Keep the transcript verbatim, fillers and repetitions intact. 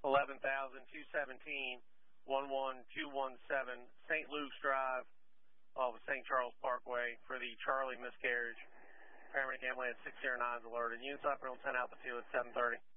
eleven thousand two seventeen, one one two one seven, Saint Luke's Drive off of Saint Charles Parkway for the Charlie miscarriage. Paramedic ambulance six zero nine is alerted. Units up, ten out the field at seven thirty.